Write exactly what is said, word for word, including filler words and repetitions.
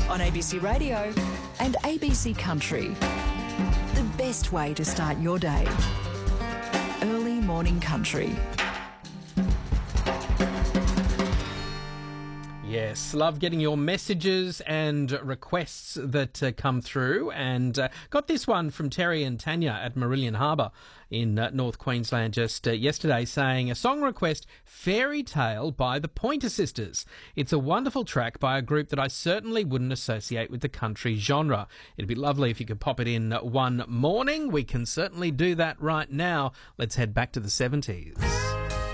on A B C Radio and A B C Country. The best way to start your day. Early morning country. Yes, love getting your messages and requests that uh, come through, and uh, got this one from Terry and Tanya at Marillion Harbour in uh, North Queensland just uh, yesterday, saying a song request, Fairy Tale by the Pointer Sisters. It's a wonderful track by a group that I certainly wouldn't associate with the country genre. It'd be lovely if you could pop it in one morning. We can certainly do that right now. Let's head back to the seventies.